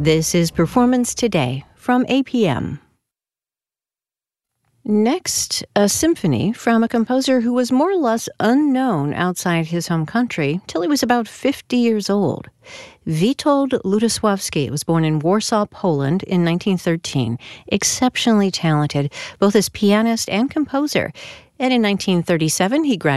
This is Performance Today from APM. Next, a symphony from a composer who was more or less unknown outside his home country till he was about 50 years old. Witold Lutosławski was born in Warsaw, Poland in 1913, exceptionally talented both as pianist and composer. And in 1937, he graduated